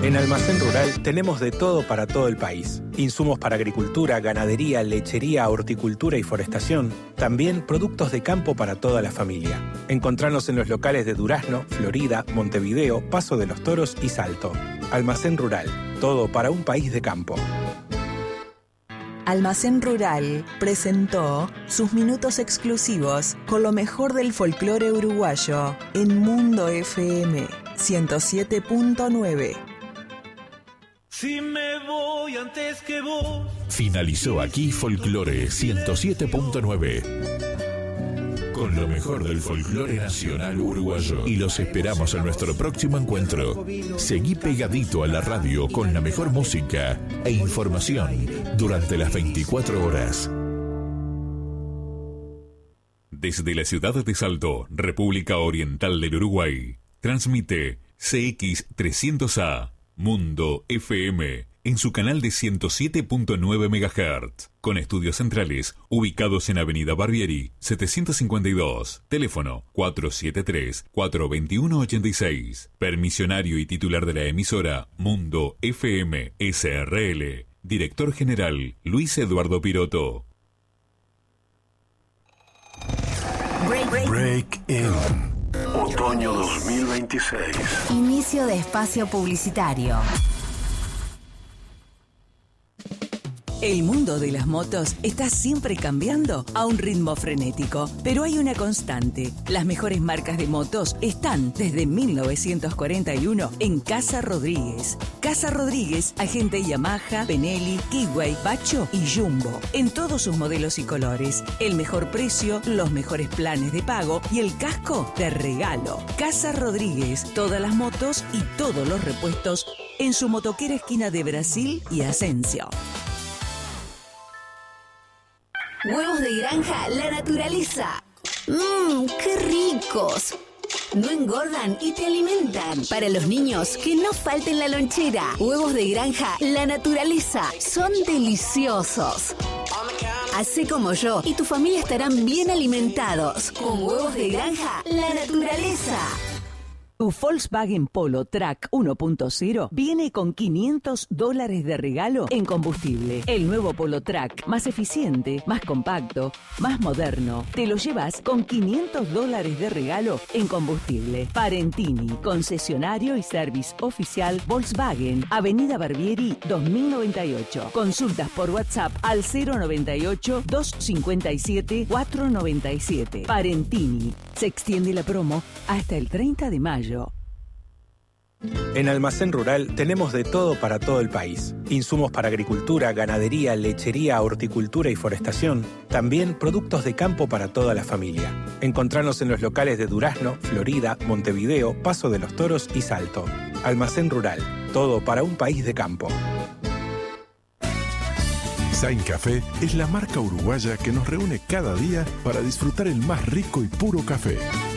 En Almacén Rural tenemos de todo para todo el país. Insumos para agricultura, ganadería, lechería, horticultura y forestación. También productos de campo para toda la familia. Encontranos en los locales de Durazno, Florida, Montevideo, Paso de los Toros y Salto. Almacén Rural. Todo para un país de campo. Almacén Rural presentó sus minutos exclusivos con lo mejor del folclore uruguayo en Mundo FM 107.9. Si me voy antes que vos. Finalizó aquí Folclore 107.9. Con lo mejor del folclore nacional uruguayo. Y los esperamos en nuestro próximo encuentro. Seguí pegadito a la radio con la mejor música e información durante las 24 horas. Desde la ciudad de Salto, República Oriental del Uruguay, transmite CX300A. Mundo FM, en su canal de 107.9 MHz, con estudios centrales ubicados en Avenida Barbieri, 752, teléfono 473-421-86, permisionario y titular de la emisora Mundo FM SRL, director general Luis Eduardo Piroto. Break In. Otoño 2026. Inicio de espacio publicitario. El mundo de las motos está siempre cambiando a un ritmo frenético, pero hay una constante. Las mejores marcas de motos están desde 1941 en Casa Rodríguez. Casa Rodríguez, agente Yamaha, Benelli, Kiway, Bacho y Jumbo. En todos sus modelos y colores. El mejor precio, los mejores planes de pago y el casco de regalo. Casa Rodríguez, todas las motos y todos los repuestos en su motoquera esquina de Brasil y Asensio. Huevos de granja, la naturaleza. ¡Qué ricos! No engordan y te alimentan. Para los niños, que no falten la lonchera. Huevos de granja, la naturaleza. Son deliciosos. Hacé como yo y tu familia estarán bien alimentados. Con huevos de granja, la naturaleza. Tu Volkswagen Polo Track 1.0 viene con $500 de regalo en combustible. El nuevo Polo Track, más eficiente, más compacto, más moderno. Te lo llevas con $500 de regalo en combustible. Parentini, concesionario y service oficial Volkswagen, Avenida Barbieri 2098. Consultas por WhatsApp al 098-257-497. Parentini. Se extiende la promo hasta el 30 de mayo. En Almacén Rural tenemos de todo para todo el país. Insumos para agricultura, ganadería, lechería, horticultura y forestación. También productos de campo para toda la familia. Encontranos en los locales de Durazno, Florida, Montevideo, Paso de los Toros y Salto. Almacén Rural. Todo para un país de campo. Sain Café es la marca uruguaya que nos reúne cada día para disfrutar el más rico y puro café.